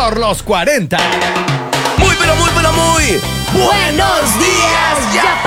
por los 40. Muy, pero muy, pero muy ¡Buenos días, Ya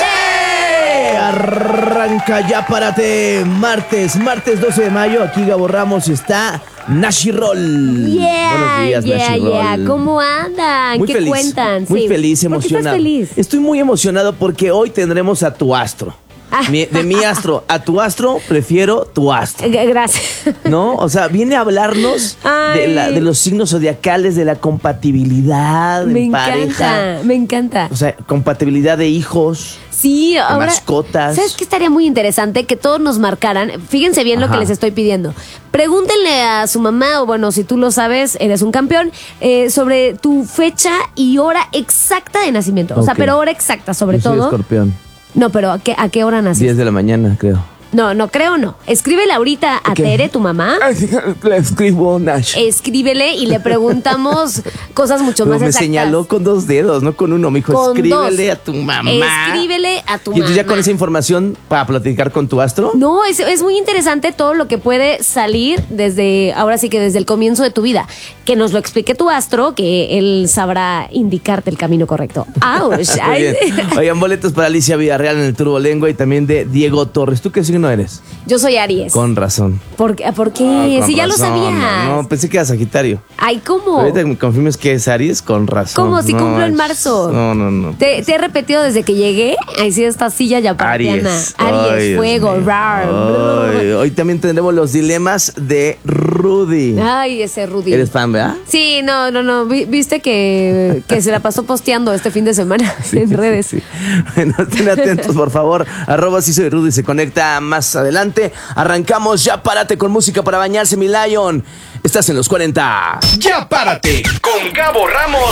Párate! Arranca Ya Párate, martes 12 de mayo. Aquí Gabo Ramos está Nashi Roll. Buenos días, Nashi Roll. ¿Cómo andan? Muy ¿Qué feliz, cuentan? muy feliz, ¿Por qué estás emocionado. feliz? Estoy muy emocionado porque hoy tendremos a tu astro. De mi astro a tu astro, prefiero tu astro. Gracias. ¿No? O sea, viene a hablarnos de los signos zodiacales, de la compatibilidad en pareja. Me encanta. O sea, compatibilidad de hijos. Sí, ahora, mascotas. ¿sabes qué estaría muy interesante? Que todos nos marcaran. Fíjense bien lo que les estoy pidiendo. Pregúntenle a su mamá, o bueno, si tú lo sabes, eres un campeón, sobre tu fecha y hora exacta de nacimiento. O sea, pero hora exacta, sobre Yo soy todo. Escorpión. No, pero ¿a qué hora naciste? 10 de la mañana, creo. No creo no. Escríbele ahorita a Tere, tu mamá. Le escribo, Nash. Escríbele y le preguntamos cosas mucho más Me exactas. señaló con 2 dedos, no con uno. Me dijo, Con escríbele 2. a tu mamá. Escríbele a tu Y entonces mamá. ya con esa información para platicar con tu astro. No, es muy interesante todo lo que puede salir desde, ahora sí que desde el comienzo de tu vida. Que nos lo explique tu astro, que él sabrá indicarte el camino correcto. ¡Auch! Muy bien. Oigan, boletos para Alicia Villarreal en el Turbo Lengua y también de Diego Torres. ¿Tú qué signo eres? Yo soy Aries. Con razón. ¿Por qué? Con Si ya lo razón. sabías. No, pensé que era Sagitario. Ay, ¿cómo? Ahorita que me confirmes que es Aries, con razón. ¿Cómo? Si No, cumplo en marzo. No. Te he repetido desde que llegué. Ahí sí, esta silla ya partiana. Aries. Aries, Ay, Dios fuego, mío. rar. Ay, hoy también tendremos los dilemas de Rudy. Ay, ese Rudy. ¿Eres fan, verdad? Sí, no. Viste que se la pasó posteando este fin de semana en redes. Sí. Bueno, estén atentos, por favor. @sí soy Rudy se conecta más adelante. Arrancamos Ya Párate con música para bañarse, mi Lion. Estás en los 40. Ya Párate con Gabo Ramos.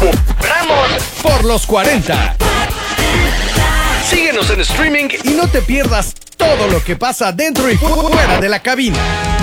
Por los 40. Síguenos en streaming y no te pierdas todo lo que pasa dentro y fuera de la cabina.